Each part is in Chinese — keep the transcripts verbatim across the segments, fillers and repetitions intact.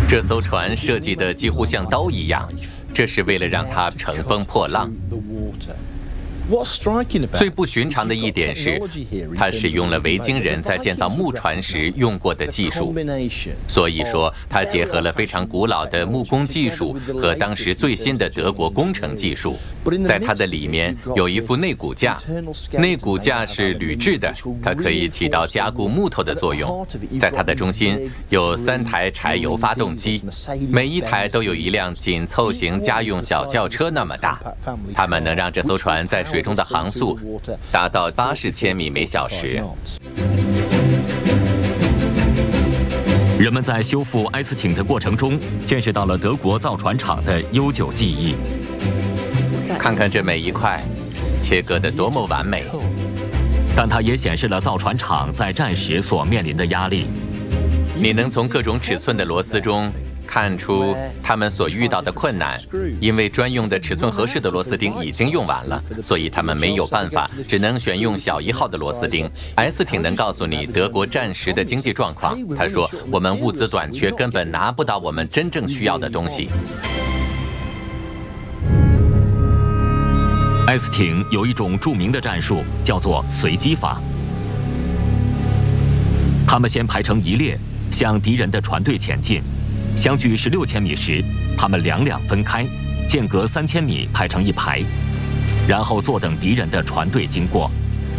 这艘船设计的几乎像刀一样，这是为了让它乘风破浪。最不寻常的一点是，它使用了维京人在建造木船时用过的技术，所以说它结合了非常古老的木工技术和当时最新的德国工程技术。在它的里面有一副内骨架，内骨架是铝制的，它可以起到加固木头的作用。在它的中心有三台柴油发动机，每一台都有一辆紧凑型家用小轿车那么大，它们能让这艘船在水水中的航速达到八十千米每小时。 人们在修复埃斯汀的过程中，见识到了德国造船厂的悠久技艺。 看看这每一块，切割得多么完美！ 但它也显示了造船厂在战时所面临的压力。 你能从各种尺寸的螺丝中看出他们所遇到的困难，因为专用的尺寸合适的螺丝钉已经用完了，所以他们没有办法，只能选用小一号的螺丝钉。埃斯汀能告诉你德国战时的经济状况。他说：“我们物资短缺，根本拿不到我们真正需要的东西。” 埃斯汀有一种著名的战术，叫做随机法。他们先排成一列，向敌人的船队前进。相距十六千米时，他们两两分开，间隔三千米排成一排，然后坐等敌人的船队经过。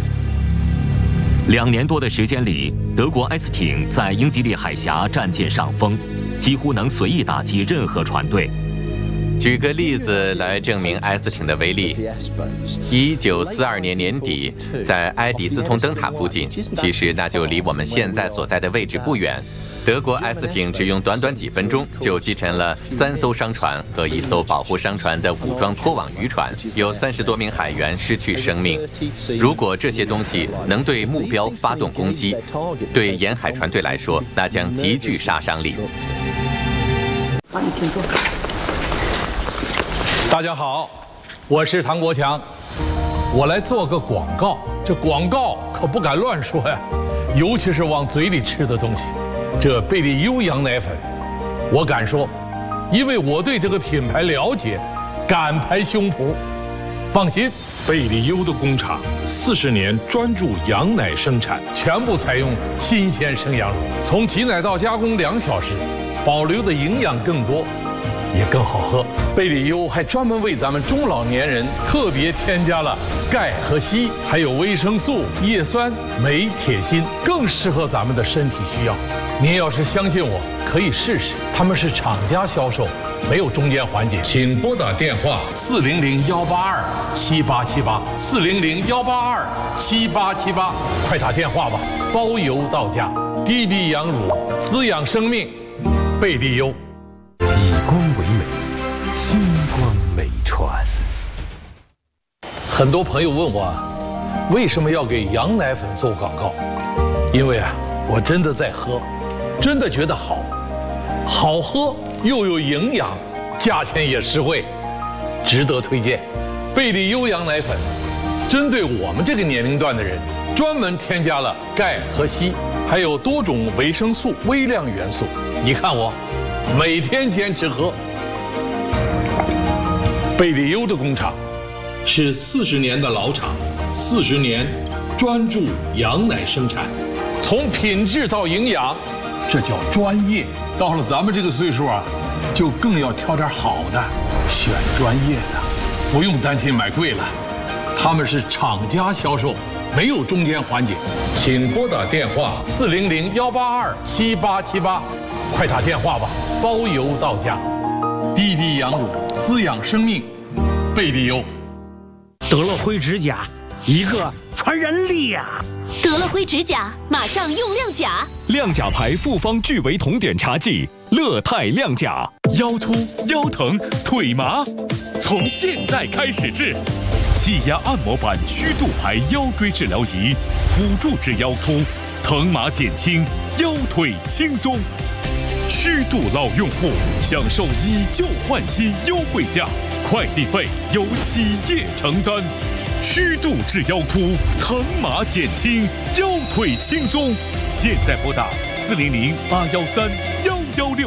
两年多的时间里，德国埃斯汀在英吉利海峡占尽上风，几乎能随意打击任何船队。 举个例子来证明埃斯汀的威力。一九四二年年底，在埃迪斯通灯塔附近，其实那就离我们现在所在的位置不远。德国埃斯汀只用短短几分钟就击沉了三艘商船和一艘保护商船的武装拖网渔船，有三十多名海员失去生命。如果这些东西能对目标发动攻击，对沿海船队来说，那将极具杀伤力。 好，你请坐。 大家好，我是唐国强，我来做个广告。这广告可不敢乱说呀，尤其是往嘴里吃的东西。这贝利优羊奶粉，我敢说，因为我对这个品牌了解，敢拍胸脯。放心， 贝利优的工厂四十年专注羊奶生产， 全部采用新鲜生羊乳，从挤奶到加工两小时，保留的营养更多，也更好喝。贝利优还专门为咱们中老年人特别添加了钙和硒，还有维生素、叶酸、镁、铁、锌，更适合咱们的身体需要。您要是相信我，可以试试。他们是厂家销售，没有中间环节。请拨打电话四零零幺八二七八七八四零零幺八二七八七八，快打电话吧，包邮到家。滴滴羊乳，滋养生命，贝利优。 以光为美，星光美传。 很多朋友问我，为什么要给羊奶粉做广告？因为啊，我真的在喝，真的觉得好，好喝又有营养，价钱也实惠，值得推荐。贝利优羊奶粉，针对我们这个年龄段的人，专门添加了钙和硒，还有多种维生素、微量元素。你看我，每天坚持喝。贝利优的工厂是四十年的老厂，四十年专注羊奶生产， 从品质到营养，这叫专业。到了咱们这个岁数啊，就更要挑点好的，选专业的，不用担心买贵了。他们是厂家销售，没有中间环节。请拨打电话四零零幺八二七八七八，快打电话吧，包邮到家。滴滴羊乳，滋养生命，贝利优。 得了灰指甲，一个传染力呀、啊！ 得了灰指甲，马上用亮甲。 亮甲牌复方聚维酮碘茶剂，乐泰亮甲。腰突、腰疼、腿麻，从现在开始治。气压按摩板虚度牌腰椎治疗仪，辅助治腰突、疼麻减轻，腰腿轻松。虚度老用户享受以旧换新优惠价，快递费由企业承担。虚度治腰突，疼麻减轻，腰腿轻松。现在拨打四零零八幺三幺幺六。